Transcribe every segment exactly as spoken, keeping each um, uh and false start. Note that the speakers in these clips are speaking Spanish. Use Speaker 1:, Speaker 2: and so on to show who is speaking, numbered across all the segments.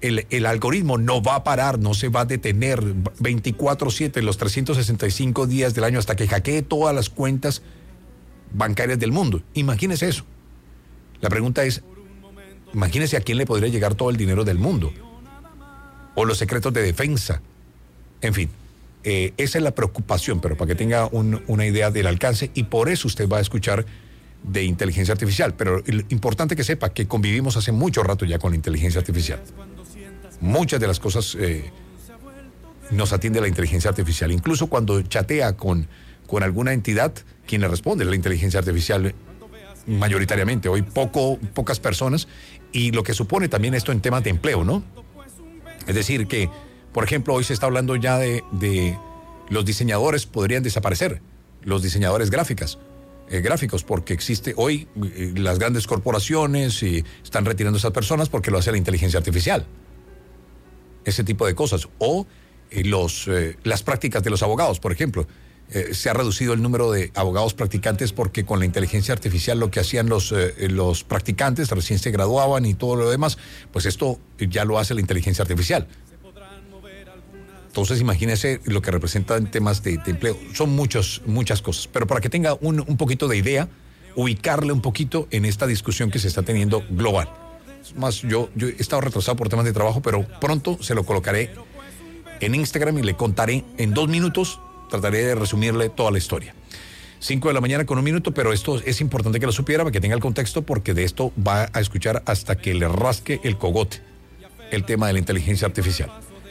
Speaker 1: el, el algoritmo no va a parar, no se va a detener veinticuatro siete los trescientos sesenta y cinco días del año hasta que hackee todas las cuentas bancarias del mundo. Imagínese eso. La pregunta es, imagínese a quién le podría llegar todo el dinero del mundo o los secretos de defensa. En fin, eh, esa es la preocupación, pero para que tenga un, una idea del alcance, y por eso usted va a escuchar de inteligencia artificial. Pero el, importante que sepa que convivimos hace mucho rato ya con la inteligencia artificial. Muchas de las cosas eh, nos atiende la inteligencia artificial. Incluso cuando chatea con, con alguna entidad, quien le responde es la inteligencia artificial mayoritariamente. Hoy poco, pocas personas, y lo que supone también esto en temas de empleo, ¿no? Es decir, que, por ejemplo, hoy se está hablando ya de, de los diseñadores podrían desaparecer, los diseñadores gráficas, eh, gráficos, porque existe hoy eh, las grandes corporaciones y están retirando a esas personas porque lo hace la inteligencia artificial. Ese tipo de cosas. O eh, los, eh, las prácticas de los abogados, por ejemplo. Eh, se ha reducido el número de abogados practicantes porque con la inteligencia artificial lo que hacían los, eh, los practicantes recién se graduaban y todo lo demás, pues esto ya lo hace la inteligencia artificial. Entonces imagínese lo que representa en temas de, de empleo. Son muchos, muchas cosas, pero para que tenga un, un poquito de idea, ubicarle un poquito en esta discusión que se está teniendo global. Más, yo, yo he estado retrasado por temas de trabajo, pero pronto se lo colocaré en Instagram y le contaré en dos minutos. Trataré de resumirle toda la historia. Cinco de la mañana con un minuto, pero esto es importante que lo supiera para que tenga el contexto, porque de esto va a escuchar hasta que le rasque el cogote el tema de la inteligencia artificial.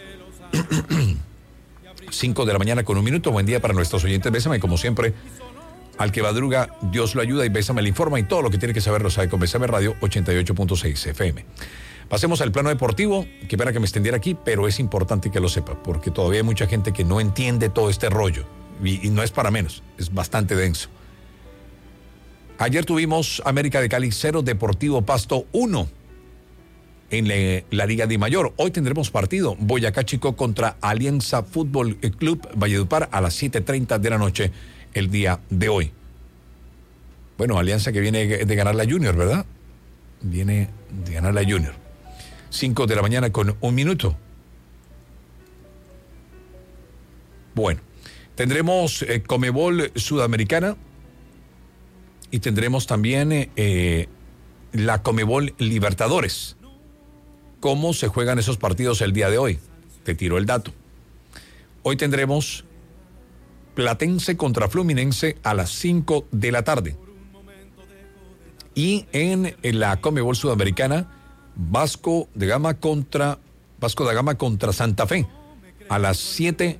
Speaker 1: Cinco de la mañana con un minuto. Buen día para nuestros oyentes. Bésame, como siempre, al que madruga, Dios lo ayuda, y Bésame le informa, y todo lo que tiene que saber lo sabe con Bésame Radio ochenta y ocho punto seis F M. Pasemos al plano deportivo. Qué pena que me extendiera aquí, pero es importante que lo sepa, porque todavía hay mucha gente que no entiende todo este rollo, y, y no es para menos, es bastante denso. Ayer tuvimos América de Cali cero, Deportivo Pasto uno en le, la Liga de Mayor. Hoy tendremos partido, Boyacá Chico contra Alianza Fútbol Club Valledupar a las siete treinta de la noche el día de hoy. Bueno, Alianza que viene de ganar la Junior, ¿verdad? Viene de ganar la Junior. Cinco de la mañana con un minuto. Bueno, tendremos eh, Conmebol Sudamericana y tendremos también eh, la Conmebol Libertadores. ¿Cómo se juegan esos partidos el día de hoy? Te tiro el dato. Hoy tendremos Platense contra Fluminense a las cinco de la tarde. Y en, en la Conmebol Sudamericana, Vasco de Gama contra Vasco da Gama contra Santa Fe a las siete,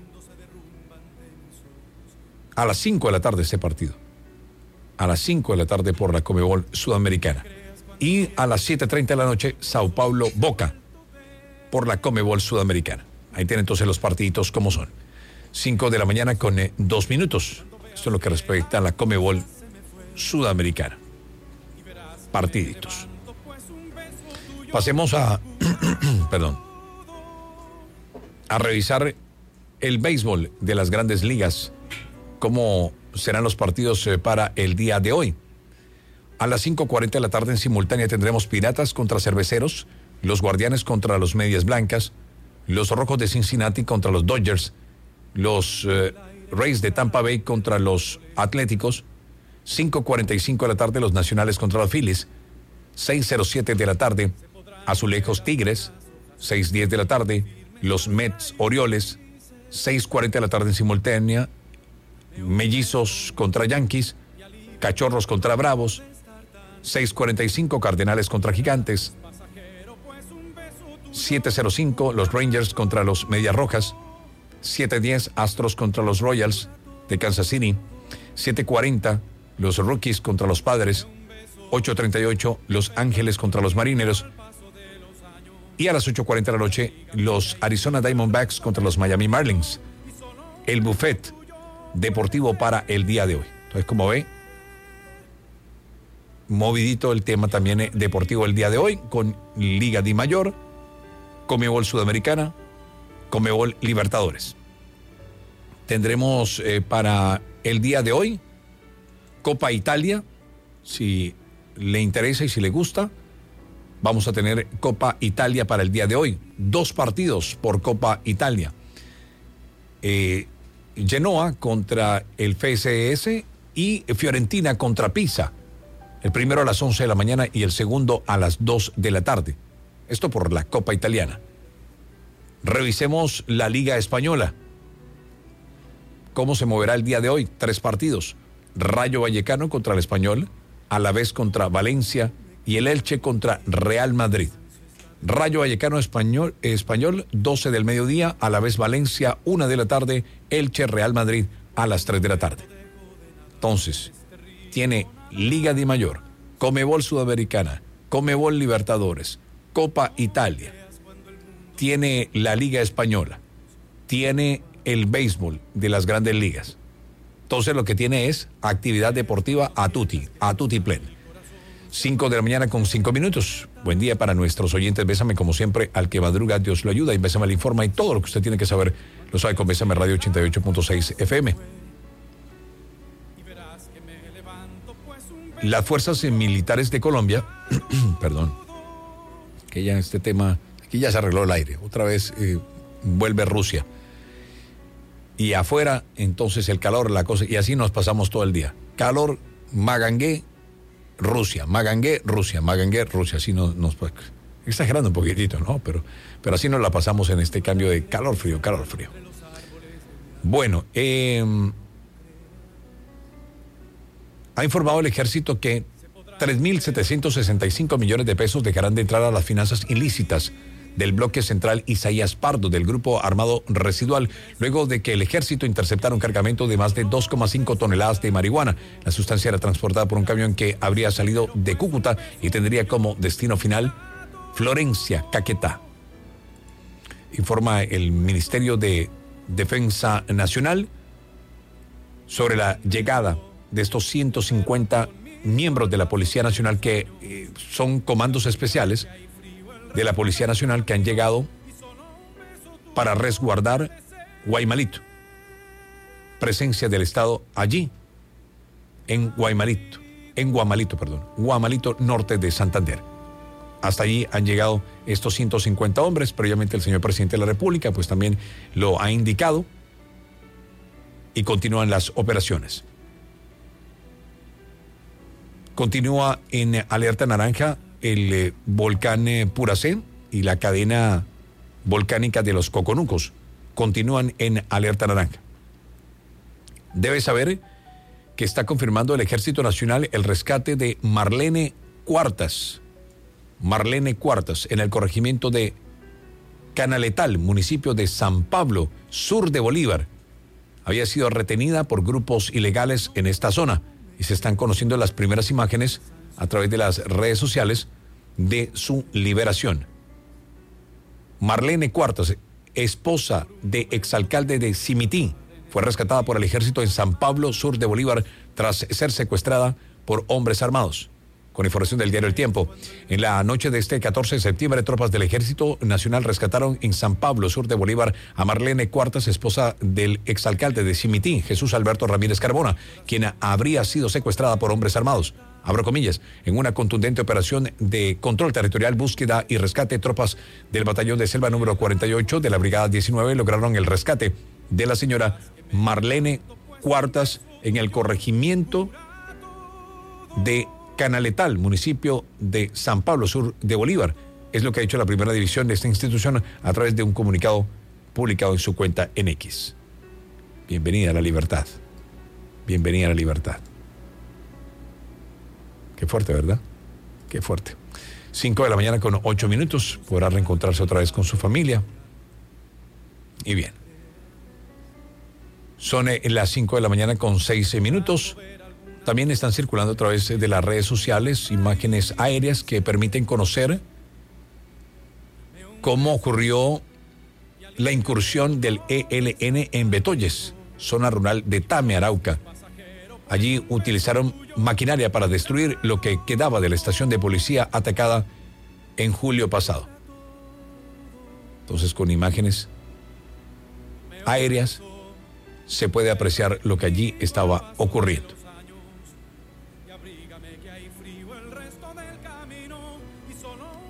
Speaker 1: a las cinco de la tarde ese partido. A las cinco de la tarde por la Conmebol Sudamericana. Y a las siete treinta de la noche, Sao Paulo Boca por la Conmebol Sudamericana. Ahí tienen entonces los partiditos como son. Cinco de la mañana con eh, dos minutos. Esto es lo que respecta a la Conmebol Sudamericana. Partiditos. Pasemos a, perdón, a revisar el béisbol de las grandes ligas. ¿Cómo serán los partidos eh, para el día de hoy? A las cinco cuarenta de la tarde en simultánea tendremos Piratas contra Cerveceros, los Guardianes contra los Medias Blancas, los Rojos de Cincinnati contra los Dodgers, los eh, Rays de Tampa Bay contra los Atléticos, cinco cuarenta y cinco de la tarde los Nacionales contra los Phillies, seis cero siete de la tarde Azulejos Tigres, seis diez de la tarde los Mets Orioles, seis cuarenta de la tarde en simultánea Mellizos contra Yankees, Cachorros contra Bravos, seis cuarenta y cinco Cardenales contra Gigantes, siete cero cinco los Rangers contra los Medias Rojas, siete diez Astros contra los Royals de Kansas City, siete cuarenta los Rockies contra los Padres, ocho treinta y ocho los Ángeles contra los Marineros, y a las ocho cuarenta de la noche los Arizona Diamondbacks contra los Miami Marlins. El buffet deportivo para el día de hoy. Entonces, como ve, movidito el tema también deportivo el día de hoy, con Liga Di Mayor, Conmebol Sudamericana, Conmebol Libertadores. Tendremos eh, para el día de hoy Copa Italia, si le interesa y si le gusta. Vamos a tener Copa Italia para el día de hoy. Dos partidos por Copa Italia. Eh, Genoa contra el F S S y Fiorentina contra Pisa. El primero a las once de la mañana y el segundo a las dos de la tarde. Esto por la Copa Italiana. Revisemos la Liga Española. ¿Cómo se moverá el día de hoy? Tres partidos. Rayo Vallecano contra el Español, Alavés contra Valencia y el Elche contra Real Madrid. Rayo Vallecano Español, Español, doce del mediodía, Alavés Valencia, una de la tarde, Elche Real Madrid a las tres de la tarde. Entonces, tiene Liga Di Mayor, Conmebol Sudamericana, Conmebol Libertadores, Copa Italia, tiene la Liga Española, tiene el béisbol de las grandes ligas. Entonces lo que tiene es actividad deportiva a tutti, a tutti plen. cinco de la mañana con cinco minutos. Buen día para nuestros oyentes. Bésame como siempre, al que madruga Dios lo ayuda, y Bésame le informa, y todo lo que usted tiene que saber lo sabe con Bésame Radio ochenta y ocho punto seis F M. Las fuerzas militares de Colombia, perdón, que ya este tema, aquí ya se arregló el aire, otra vez eh, vuelve Rusia. Y afuera, entonces el calor, la cosa, y así nos pasamos todo el día. Calor, Magangué, Rusia, Magangué, Rusia, Magangué, Rusia, así nos, nos exagerando un poquitito, ¿no? Pero, pero así nos la pasamos en este cambio de calor, frío, calor, frío. Bueno, eh, ha informado el ejército que tres mil setecientos sesenta y cinco millones de pesos dejarán de entrar a las finanzas ilícitas del bloque central Isaías Pardo del grupo armado Residual, luego de que el ejército interceptara un cargamento de más de dos coma cinco toneladas de marihuana. La sustancia era transportada por un camión que habría salido de Cúcuta y tendría como destino final Florencia, Caquetá. Informa el Ministerio de Defensa Nacional sobre la llegada de estos ciento cincuenta miembros de la Policía Nacional que eh, son comandos especiales de la Policía Nacional que han llegado para resguardar Guaymalito. Presencia del Estado allí, en Guaymalito, en Guamalito, perdón, Guamalito, norte de Santander. Hasta allí han llegado estos ciento cincuenta hombres. Previamente el señor presidente de la República pues también lo ha indicado y continúan las operaciones. Continúa en alerta naranja el eh, volcán eh, Puracé y la cadena volcánica de los Coconucos. Continúan en alerta naranja. Debe saber que está confirmando el Ejército Nacional el rescate de Marlene Cuartas. Marlene Cuartas, en el corregimiento de Canaletal, municipio de San Pablo, sur de Bolívar. Había sido retenida por grupos ilegales en esta zona y se están conociendo las primeras imágenes a través de las redes sociales de su liberación. Marlene Cuartas, esposa de exalcalde de Simití, fue rescatada por el ejército en San Pablo, sur de Bolívar, tras ser secuestrada por hombres armados. Con información del diario El Tiempo, en la noche de este catorce de septiembre, tropas del Ejército Nacional rescataron en San Pablo, sur de Bolívar, a Marlene Cuartas, esposa del exalcalde de Simití, Jesús Alberto Ramírez Carbona, quien habría sido secuestrada por hombres armados. Abro comillas, en una contundente operación de control territorial, búsqueda y rescate, tropas del batallón de selva número cuarenta y ocho de la brigada diecinueve lograron el rescate de la señora Marlene Cuartas en el corregimiento de Canaletal, municipio de San Pablo, sur de Bolívar. Es lo que ha dicho la primera división de esta institución a través de un comunicado publicado en su cuenta en X. Bienvenida a la libertad. Bienvenida a la libertad. Qué fuerte, ¿verdad? Qué fuerte. Cinco de la mañana con ocho minutos. Podrá reencontrarse otra vez con su familia. Y bien. Son eh, las cinco de la mañana con seis minutos. También están circulando a través de las redes sociales imágenes aéreas que permiten conocer cómo ocurrió la incursión del E L N en Betoyes, zona rural de Tame, Arauca. Allí utilizaron maquinaria para destruir lo que quedaba de la estación de policía atacada en julio pasado. Entonces, con imágenes aéreas se puede apreciar lo que allí estaba ocurriendo.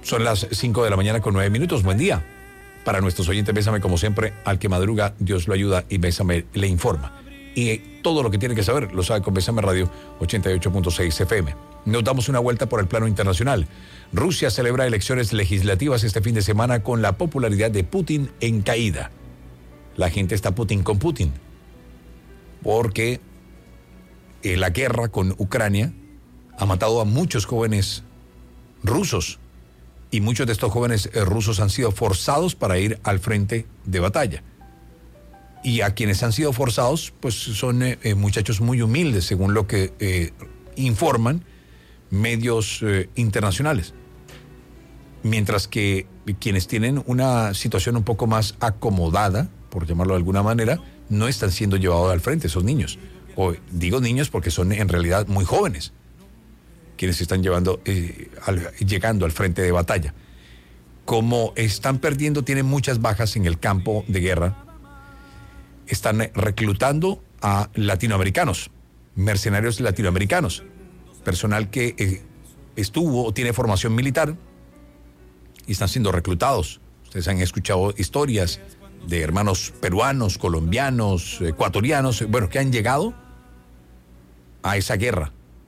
Speaker 1: Son las cinco de la mañana con nueve minutos. Buen día. Para nuestros oyentes, Bésame como siempre, al que madruga, Dios lo ayuda y Bésame le informa. Y todo lo que tiene que saber lo sabe con Bésame Radio ochenta y ocho punto seis F M. Nos damos una vuelta por el plano internacional. Rusia celebra elecciones legislativas este fin de semana con la popularidad de Putin en caída. La gente está Putin con Putin. Porque eh, la guerra con Ucrania ha matado a muchos jóvenes rusos. Y muchos de estos jóvenes eh, rusos han sido forzados para ir al frente de batalla. Y a quienes han sido forzados, pues son eh, eh, muchachos muy humildes, según lo que eh, informan medios eh, internacionales. Mientras que quienes tienen una situación un poco más acomodada, por llamarlo de alguna manera, no están siendo llevados al frente, esos niños. O digo niños porque son en realidad muy jóvenes quienes están llevando, eh, al, llegando al frente de batalla. Como están perdiendo, tienen muchas bajas en el campo de guerra, están reclutando a latinoamericanos, mercenarios latinoamericanos, personal que eh, estuvo o tiene formación militar y están siendo reclutados. Ustedes han escuchado historias de hermanos peruanos, colombianos, ecuatorianos, bueno, que han llegado a esa guerra.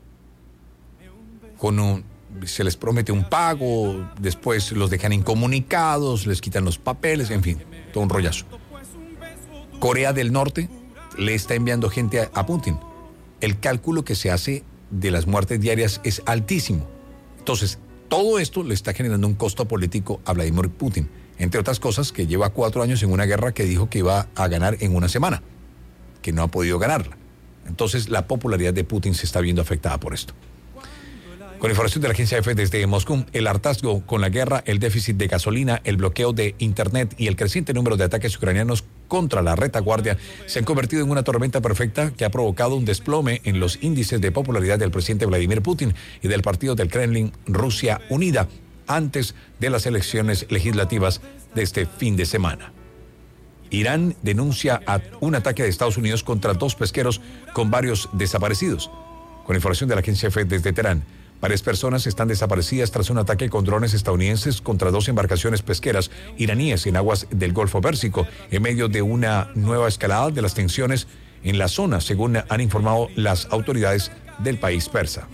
Speaker 1: Con un, se les promete un pago, después los dejan incomunicados, les quitan los papeles, en fin, todo un rollazo. Corea del Norte le está enviando gente a, a Putin. El cálculo que se hace de las muertes diarias es altísimo. Entonces, todo esto le está generando un costo político a Vladimir Putin, entre otras cosas que lleva cuatro años en una guerra que dijo que iba a ganar en una semana, que no ha podido ganarla. Entonces, la popularidad de Putin se está viendo afectada por esto. Con información de la agencia F desde Moscú, el hartazgo con la guerra, el déficit de gasolina, el bloqueo de Internet y el creciente número de ataques ucranianos contra la retaguardia se han convertido en una tormenta perfecta que ha provocado un desplome en los índices de popularidad del presidente Vladimir Putin y del partido del Kremlin Rusia Unida antes de las elecciones legislativas de este fin de semana. Irán denuncia a un ataque de Estados Unidos contra dos pesqueros con varios desaparecidos. Con información de la agencia F desde Teherán, varias personas están desaparecidas tras un ataque con drones estadounidenses contra dos embarcaciones pesqueras iraníes en aguas del Golfo Pérsico, en medio de una nueva escalada de las tensiones en la zona, según han informado las autoridades del país persa.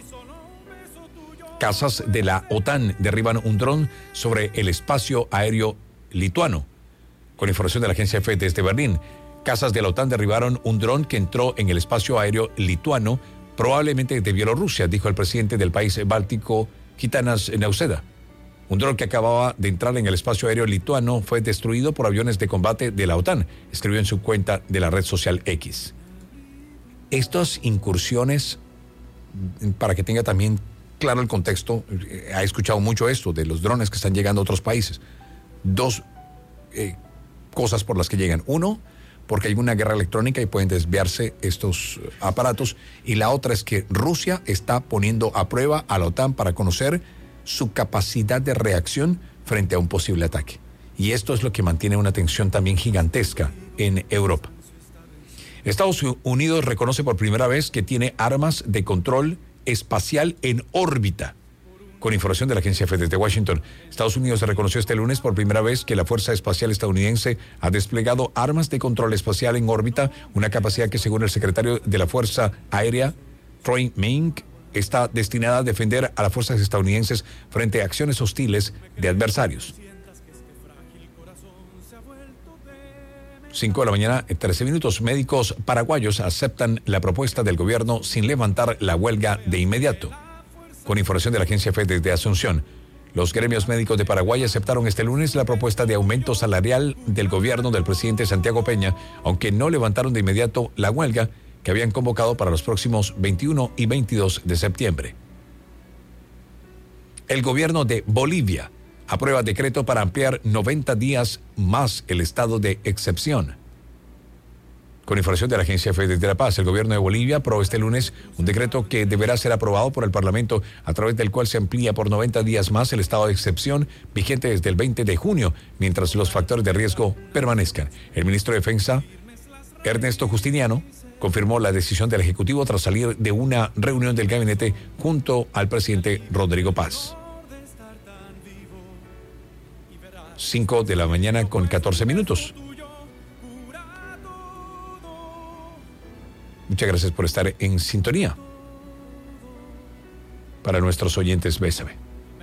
Speaker 1: Cazas de la OTAN derriban un dron sobre el espacio aéreo lituano. Con información de la agencia F desde Berlín, cazas de la OTAN derribaron un dron que entró en el espacio aéreo lituano, probablemente de Bielorrusia, dijo el presidente del país báltico, Gitanas Nausėda. Un dron que acababa de entrar en el espacio aéreo lituano fue destruido por aviones de combate de la OTAN, escribió en su cuenta de la red social X. Estas incursiones, para que tenga también claro el contexto, ha escuchado mucho esto de los drones que están llegando a otros países. Dos eh, cosas por las que llegan. Uno, porque hay una guerra electrónica y pueden desviarse estos aparatos. Y la otra es que Rusia está poniendo a prueba a la OTAN para conocer su capacidad de reacción frente a un posible ataque. Y esto es lo que mantiene una tensión también gigantesca en Europa. Estados Unidos reconoce por primera vez que tiene armas de control espacial en órbita. Con información de la agencia F desde Washington, Estados Unidos reconoció este lunes por primera vez que la Fuerza Espacial Estadounidense ha desplegado armas de control espacial en órbita, una capacidad que, según el secretario de la Fuerza Aérea, Troy Mink, está destinada a defender a las fuerzas estadounidenses frente a acciones hostiles de adversarios. cinco de la mañana, trece minutos. Médicos paraguayos aceptan la propuesta del gobierno sin levantar la huelga de inmediato. Con información de la agencia F desde Asunción, los gremios médicos de Paraguay aceptaron este lunes la propuesta de aumento salarial del gobierno del presidente Santiago Peña, aunque no levantaron de inmediato la huelga que habían convocado para los próximos veintiuno y veintidós de septiembre. El gobierno de Bolivia aprueba decreto para ampliar noventa días más el estado de excepción. Con información de la agencia F desde La Paz, el gobierno de Bolivia aprobó este lunes un decreto que deberá ser aprobado por el Parlamento, a través del cual se amplía por noventa días más el estado de excepción vigente desde el veinte de junio, mientras los factores de riesgo permanezcan. El ministro de Defensa, Ernesto Justiniano, confirmó la decisión del Ejecutivo tras salir de una reunión del gabinete junto al presidente Rodrigo Paz. cinco de la mañana con catorce minutos. Muchas gracias por estar en sintonía. Para nuestros oyentes, bésame.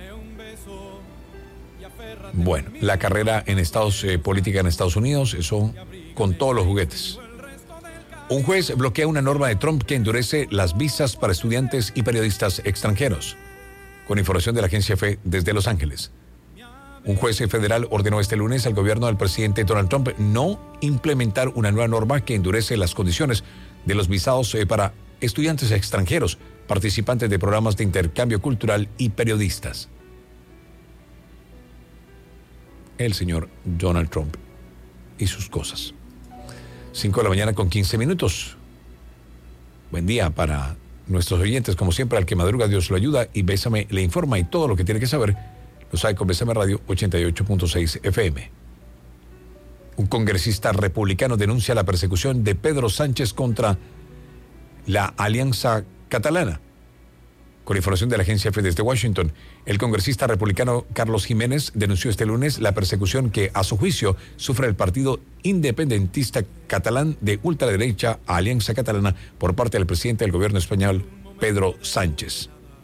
Speaker 1: Bueno, la carrera en Estados eh, política en Estados Unidos, eso con todos los juguetes. Un juez bloquea una norma de Trump que endurece las visas para estudiantes y periodistas extranjeros. Con información de la agencia F desde Los Ángeles. Un juez federal ordenó este lunes al gobierno del presidente Donald Trump no implementar una nueva norma que endurece las condiciones de los visados eh, para estudiantes extranjeros, participantes de programas de intercambio cultural y periodistas. El señor Donald Trump y sus cosas. cinco de la mañana con quince minutos. Buen día para nuestros oyentes, como siempre, al que madruga Dios lo ayuda y Bésame le informa y todo lo que tiene que saber lo sabe con Bésame Radio ochenta y ocho punto seis F M. Un congresista republicano denuncia la persecución de Pedro Sánchez contra la Alianza Catalana. Con información de la agencia F desde Washington, el congresista republicano Carlos Jiménez denunció este lunes la persecución que, a su juicio, sufre el partido independentista catalán de ultraderecha Alianza Catalana por parte del presidente del gobierno español, Pedro Sánchez.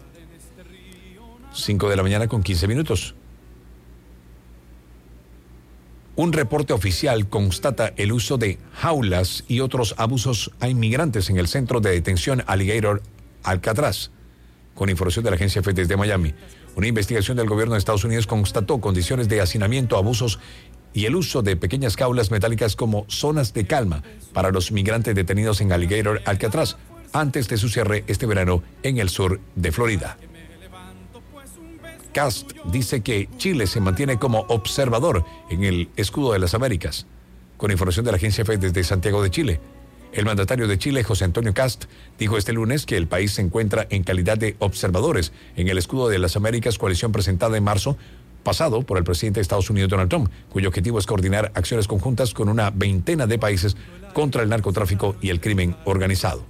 Speaker 1: cinco de la mañana con quince minutos. Un reporte oficial constata el uso de jaulas y otros abusos a inmigrantes en el centro de detención Alligator Alcatraz. Con información de la agencia F desde Miami, una investigación del gobierno de Estados Unidos constató condiciones de hacinamiento, abusos y el uso de pequeñas jaulas metálicas como zonas de calma para los migrantes detenidos en Alligator Alcatraz antes de su cierre este verano en el sur de Florida. Cast dice que Chile se mantiene como observador en el Escudo de las Américas. Con información de la agencia F desde Santiago de Chile, el mandatario de Chile, José Antonio Cast, dijo este lunes que el país se encuentra en calidad de observadores en el Escudo de las Américas, coalición presentada en marzo pasado por el presidente de Estados Unidos, Donald Trump, cuyo objetivo es coordinar acciones conjuntas con una veintena de países contra el narcotráfico y el crimen organizado.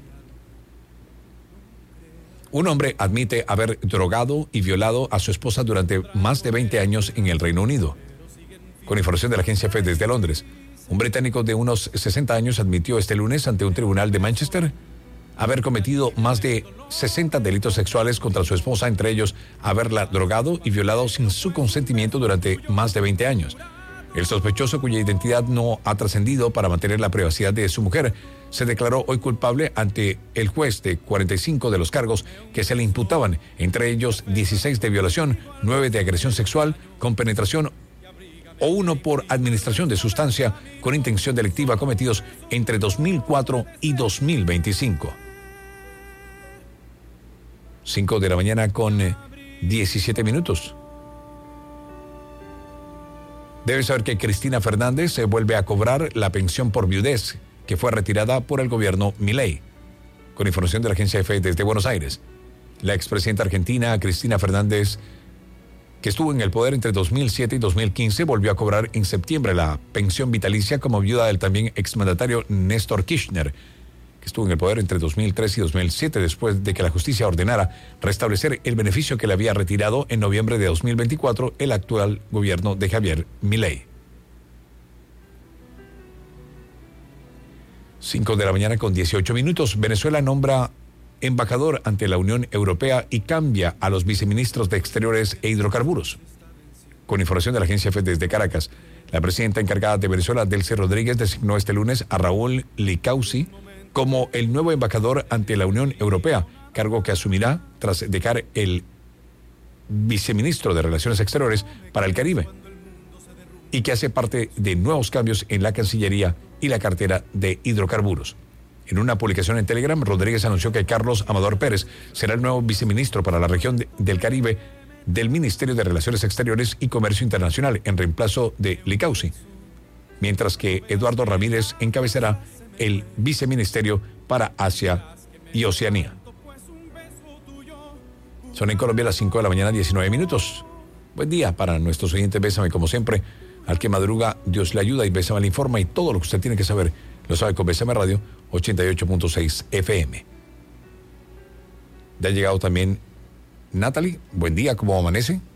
Speaker 1: Un hombre admite haber drogado y violado a su esposa durante más de veinte años en el Reino Unido. Con información de la agencia F desde Londres, un británico de unos sesenta años admitió este lunes ante un tribunal de Manchester haber cometido más de sesenta delitos sexuales contra su esposa, entre ellos haberla drogado y violado sin su consentimiento durante más de veinte años. El sospechoso, cuya identidad no ha trascendido para mantener la privacidad de su mujer, se declaró hoy culpable ante el juez de cuarenta y cinco de los cargos que se le imputaban, entre ellos dieciséis de violación, nueve de agresión sexual con penetración o uno por administración de sustancia con intención delictiva cometidos entre dos mil cuatro y dos mil veinticinco. cinco de la mañana con diecisiete minutos. Debes saber que Cristina Fernández se vuelve a cobrar la pensión por viudez que fue retirada por el gobierno Milei. Con información de la agencia F desde Buenos Aires, la expresidenta argentina Cristina Fernández, que estuvo en el poder entre dos mil siete y dos mil quince, volvió a cobrar en septiembre la pensión vitalicia como viuda del también exmandatario Néstor Kirchner, que estuvo en el poder entre dos mil tres y dos mil siete después de que la justicia ordenara restablecer el beneficio que le había retirado en noviembre de dos mil veinticuatro el actual gobierno de Javier Milei. cinco de la mañana con dieciocho minutos. Venezuela nombra embajador ante la Unión Europea y cambia a los viceministros de Exteriores e Hidrocarburos. Con información de la agencia F desde Caracas, la presidenta encargada de Venezuela, Delcy Rodríguez, designó este lunes a Raúl Licausi como el nuevo embajador ante la Unión Europea, cargo que asumirá tras dejar el viceministro de Relaciones Exteriores para el Caribe, y que hace parte de nuevos cambios en la Cancillería y la cartera de hidrocarburos. En una publicación en Telegram, Rodríguez anunció que Carlos Amador Pérez será el nuevo viceministro para la región de, del Caribe del Ministerio de Relaciones Exteriores y Comercio Internacional, en reemplazo de Licausi, mientras que Eduardo Ramírez encabezará el viceministerio para Asia y Oceanía. Son en Colombia las cinco de la mañana, diecinueve minutos. Buen día para nuestros oyentes. Bésame como siempre. Al que madruga, Dios le ayuda y Bésame le informa, y todo lo que usted tiene que saber lo sabe con Bésame Radio ochenta y ocho punto seis F M. Ya ha llegado también Natalie. Buen día, ¿cómo amanece?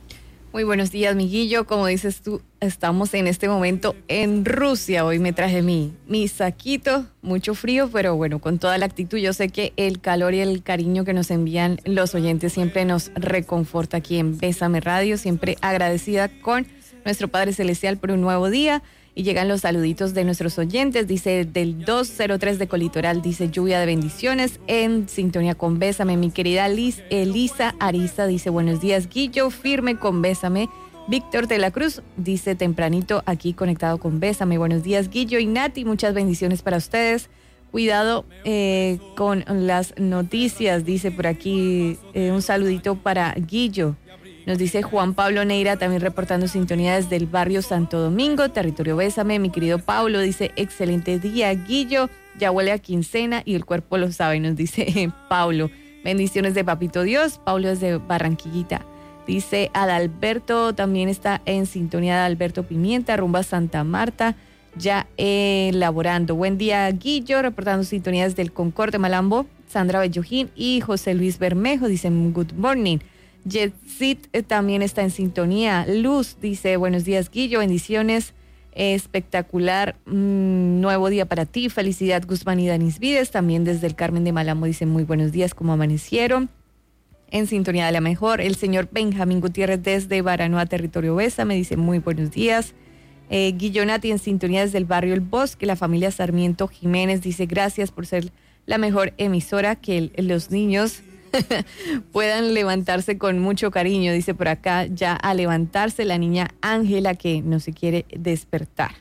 Speaker 2: Muy buenos días, Miguillo. Como dices tú, estamos en este momento en Rusia. Hoy me traje mi, mi saquito, mucho frío, pero bueno, con toda la actitud. Yo sé que el calor y el cariño que nos envían los oyentes siempre nos reconforta aquí en Bésame Radio. Siempre agradecida con nuestro Padre Celestial por un nuevo día. Y llegan los saluditos de nuestros oyentes. Dice del dos cero tres de Colitoral, dice lluvia de bendiciones en sintonía con Bésame. Mi querida Liz, Elisa Ariza dice buenos días, Guillo, firme con Bésame. Víctor de la Cruz dice tempranito aquí conectado con Bésame. Buenos días, Guillo y Nati, muchas bendiciones para ustedes. Cuidado eh, con las noticias, dice por aquí eh, un saludito para Guillo. Nos dice Juan Pablo Neira, también reportando sintonía desde el barrio Santo Domingo, territorio Bésame. Mi querido Pablo dice, excelente día, Guillo, ya huele a quincena y el cuerpo lo sabe, nos dice Pablo. Bendiciones de Papito Dios, Pablo desde Barranquillita. Dice Adalberto, también está en sintonía de Alberto Pimienta, rumba Santa Marta, ya elaborando. Buen día, Guillo, reportando sintonía desde el Concord de Malambo, Sandra Bellojín y José Luis Bermejo, dicen good morning. Jetsit eh, también está en sintonía. Luz dice, buenos días, Guillo, bendiciones, eh, espectacular, mm, nuevo día para ti, felicidad Guzmán y Danis Vides, también desde el Carmen de Malamo dice muy buenos días, ¿cómo amanecieron? En sintonía de la mejor, el señor Benjamín Gutiérrez desde Baranoa, territorio Bésame, dice muy buenos días. eh, Guillo Nati en sintonía desde el barrio El Bosque, la familia Sarmiento Jiménez dice gracias por ser la mejor emisora, que el, los niños puedan levantarse con mucho cariño, dice por acá, ya a levantarse la niña Ángela que no se quiere despertar.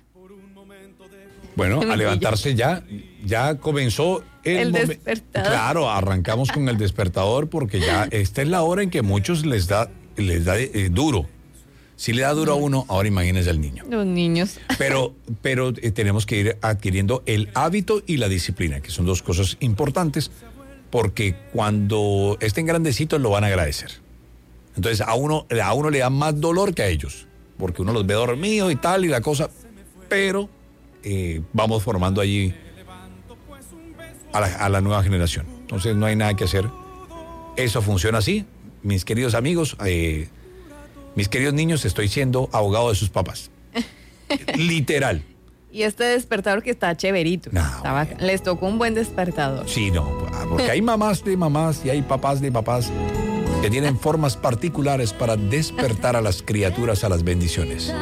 Speaker 1: Bueno, a levantarse ya, ya comenzó el,
Speaker 2: el
Speaker 1: momen-
Speaker 2: despertador.
Speaker 1: Claro, arrancamos con el despertador porque ya esta es la hora en que muchos les da, les da eh, duro. Si le da duro a uno, ahora imagínense al niño.
Speaker 2: Los niños.
Speaker 1: Pero, pero eh, tenemos que ir adquiriendo el hábito y la disciplina, que son dos cosas importantes. Porque cuando estén grandecitos lo van a agradecer. Entonces a uno, a uno le da más dolor que a ellos, porque uno los ve dormidos y tal y la cosa, pero eh, vamos formando allí a la, a la nueva generación. Entonces no hay nada que hacer. Eso funciona así. Mis queridos amigos, eh, mis queridos niños, estoy siendo abogado de sus papás. Literal.
Speaker 2: Y este despertador que está chéverito.
Speaker 1: No,
Speaker 2: Estaba,
Speaker 1: bueno.
Speaker 2: les tocó un buen despertador.
Speaker 1: Sí, no, porque hay mamás de mamás y hay papás de papás que tienen formas particulares para despertar a las criaturas a las bendiciones.